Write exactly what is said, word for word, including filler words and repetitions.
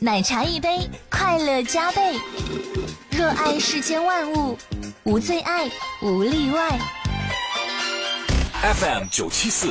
奶茶一杯，快乐加倍。热爱世间万物，无最爱，无例外。 F M 九七四